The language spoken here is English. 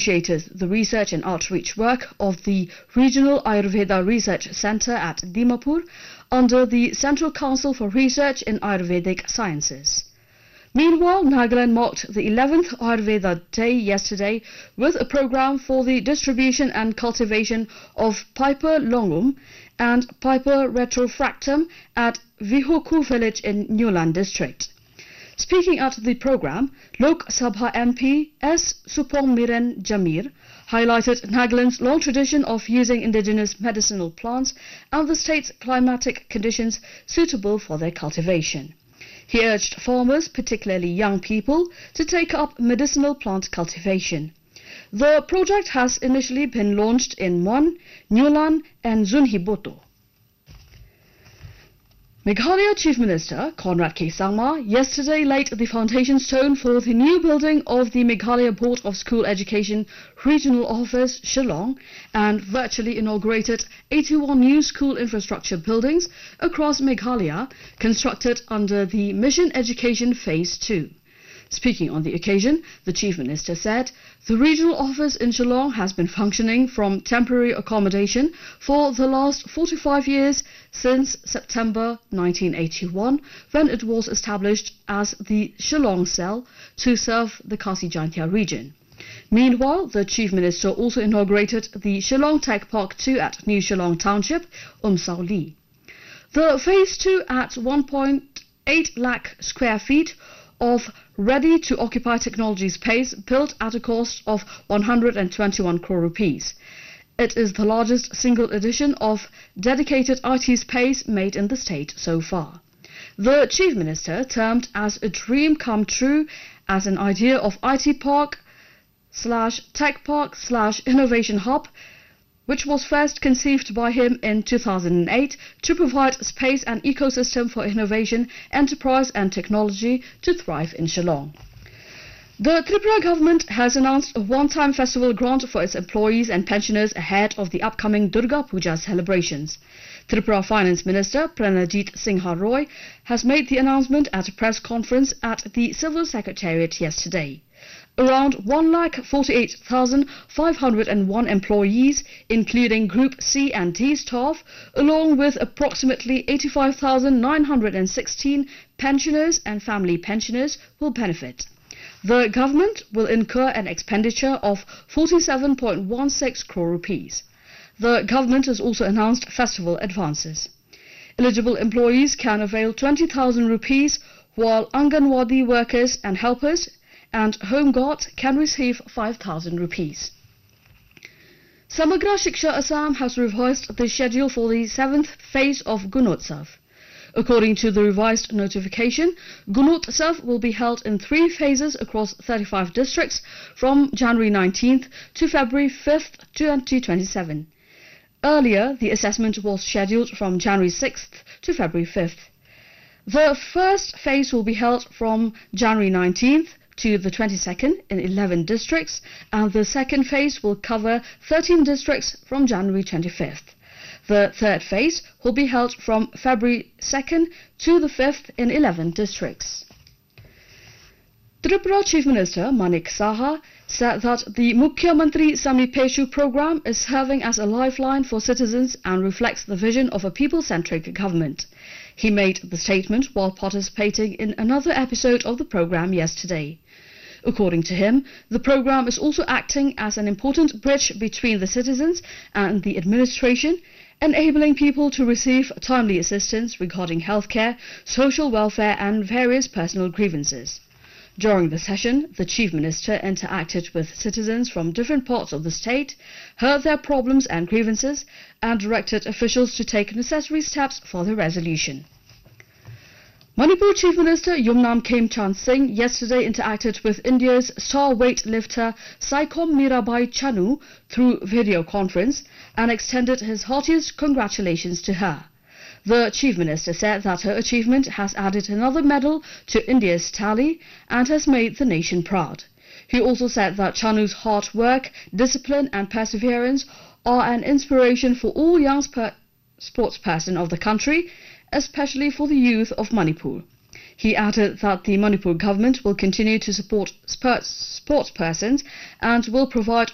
appreciated the research and outreach work of the Regional Ayurveda Research Centre at Dimapur under the Central Council for Research in Ayurvedic Sciences. Meanwhile, Nagaland marked the 11th Ayurveda Day yesterday with a program for the distribution and cultivation of Piper longum and Piper retrofractum at Vihoku village in Newland district. Speaking at the program, Lok Sabha MP S. Supong Miren Jamir highlighted Nagaland's long tradition of using indigenous medicinal plants and the state's climatic conditions suitable for their cultivation. He urged farmers, particularly young people, to take up medicinal plant cultivation. The project has initially been launched in Mon, Newland and Zunhiboto. Meghalaya Chief Minister Conrad K. Sangma yesterday laid the foundation stone for the new building of the Meghalaya Board of School Education Regional Office, Shillong, and virtually inaugurated 81 new school infrastructure buildings across Meghalaya, constructed under the Mission Education Phase 2. Speaking on the occasion, the Chief Minister said the regional office in Shillong has been functioning from temporary accommodation for the last 45 years since September 1981, when it was established as the Shillong Cell to serve the Khasi Jaintia region. Meanwhile, the Chief Minister also inaugurated the Shillong Tech Park 2 at New Shillong Township, Umsauli. The Phase 2 at 1.8 lakh square feet of ready-to-occupy technology space built at a cost of 121 crore rupees. It is the largest single edition of dedicated IT space made in the state so far. The Chief Minister termed as a dream come true as an idea of IT park/tech park/innovation hub, which was first conceived by him in 2008 to provide space and ecosystem for innovation, enterprise and technology to thrive in Shillong. The Tripura government has announced a one-time festival grant for its employees and pensioners ahead of the upcoming Durga Puja celebrations. Tripura Finance Minister Pranajit Singha Roy has made the announcement at a press conference at the Civil Secretariat yesterday. Around 1,48,501 employees, including Group C and D staff, along with approximately 85,916 pensioners and family pensioners will benefit. The government will incur an expenditure of 47.16 crore rupees. The government has also announced festival advances. Eligible employees can avail 20,000 rupees, while Anganwadi workers and helpers and Home Guards can receive 5,000 rupees. Samagra Shiksha Assam has revised the schedule for the 7th phase of Gunotsav. According to the revised notification, Gunotsav will be held in 3 phases across 35 districts from January 19th to February 5th, 2027. Earlier, the assessment was scheduled from January 6th to February 5th. The first phase will be held from January 19th to the 22nd in 11 districts, and the second phase will cover 13 districts from January 25th. The third phase will be held from February 2nd to the 5th in 11 districts. Tripura Chief Minister Manik Saha said that the Mukhya Mantri Samipeshu program is serving as a lifeline for citizens and reflects the vision of a people-centric government. He made the statement while participating in another episode of the program yesterday. According to him, the program is also acting as an important bridge between the citizens and the administration, enabling people to receive timely assistance regarding healthcare, social welfare and various personal grievances. During the session, the Chief Minister interacted with citizens from different parts of the state, heard their problems and grievances, and directed officials to take necessary steps for their resolution. Manipur Chief Minister Yumnam Khemchand Singh yesterday interacted with India's star weightlifter Saikom Mirabai Chanu through video conference and extended his heartiest congratulations to her. The Chief Minister said that her achievement has added another medal to India's tally and has made the nation proud. He also said that Chanu's hard work, discipline and perseverance are an inspiration for all young sportspersons of the country, especially for the youth of Manipur. He added that the Manipur government will continue to support sportspersons and will provide